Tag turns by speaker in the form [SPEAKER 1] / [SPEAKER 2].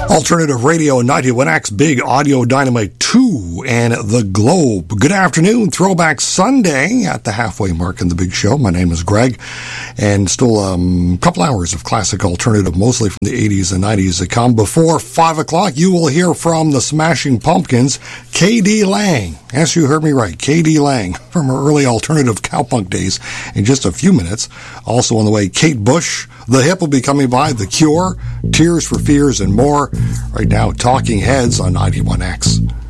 [SPEAKER 1] Alternative Radio 91X, Big Audio Dynamite 2, and The Globe. Good afternoon, Throwback Sunday at the halfway mark in the big show. My name is Greg, and still a couple hours of classic alternative, mostly from the 80s and 90s to come. Before 5 o'clock, you will hear from the Smashing Pumpkins, K.D. Lang. Yes, you heard me right, K.D. Lang, from her early alternative cowpunk days in just a few minutes. Also on the way, Kate Bush. The Hip will be coming by, The Cure, Tears for Fears, and more. Right now, Talking Heads on 91X.